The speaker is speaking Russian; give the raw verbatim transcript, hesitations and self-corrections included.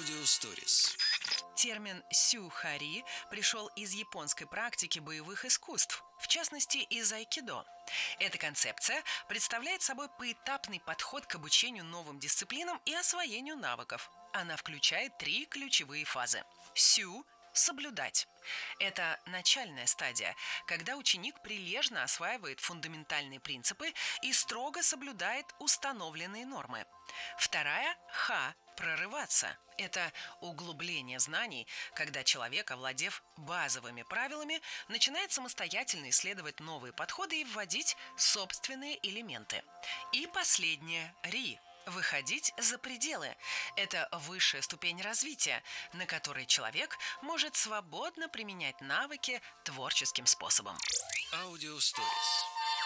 Аудиосторис. Термин «сю-хари» пришел из японской практики боевых искусств, в частности из айкидо. Эта концепция представляет собой поэтапный подход к обучению новым дисциплинам и освоению навыков. Она включает три ключевые фазы. «Сю» – соблюдать. Это начальная стадия, когда ученик прилежно осваивает фундаментальные принципы и строго соблюдает установленные нормы. Вторая – «ха» – прорываться. Это углубление знаний, когда человек, овладев базовыми правилами, начинает самостоятельно исследовать новые подходы и вводить собственные элементы. И последнее – «ри» – выходить за пределы. Это высшая ступень развития, на которой человек может свободно применять навыки творческим способом. Аудиосторис.